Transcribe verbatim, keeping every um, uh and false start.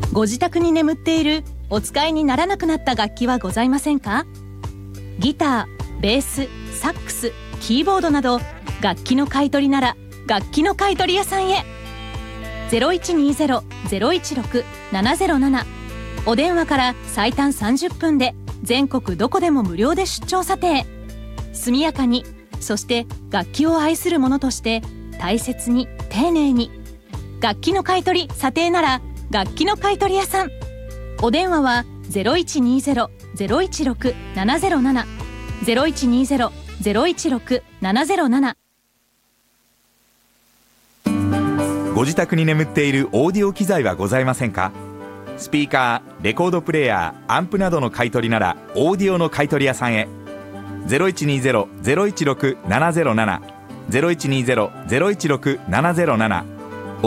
ご自宅に眠っているお使いにならなくなった楽器はございませんか？ギター、ベース、サックス、キーボードなど楽器の買い取りなら楽器の買い取り屋さんへ。 ゼロいちにゼロ ゼロいちろく ななゼロなな お電話から最短さんじゅっぷんで全国どこでも無料で出張査定。速やかに、そして楽器を愛する者として大切に丁寧に。楽器の買い取り査定なら楽器の買い取り屋さん。お電話は ゼロいちにゼロ ゼロいちろく ななゼロなな ゼロいちにゼロ ゼロいちろく ななゼロなな。 ご自宅に眠っているオーディオ機材はございませんか？スピーカー、レコードプレーヤー、アンプなどの買い取りならオーディオの買い取り屋さんへ。 ゼロいちにゼロ ゼロいちろく ななゼロなな ゼロいちにゼロ ゼロいちろく ななゼロなな